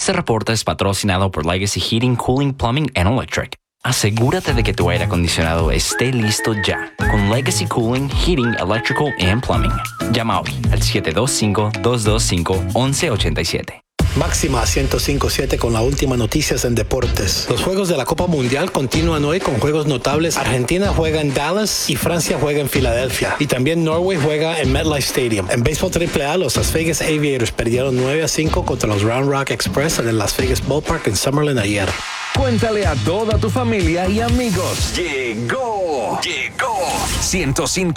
Este reporte es patrocinado por Legacy Heating, Cooling, Plumbing and Electric. Asegúrate de que tu aire acondicionado esté listo ya con Legacy Cooling, Heating, Electrical and Plumbing. Llama hoy al 725-225-1187. Máxima 105.7 con las últimas noticias en deportes. Los Juegos de la Copa Mundial continúan hoy con juegos notables. Argentina juega en Dallas y Francia juega en Filadelfia. Y también Norway juega en MetLife Stadium. En béisbol AAA, los Las Vegas Aviators perdieron 9-5 contra los Round Rock Express en el Las Vegas Ballpark en Summerlin ayer. Cuéntale a toda tu familia y amigos. Llegó 105.7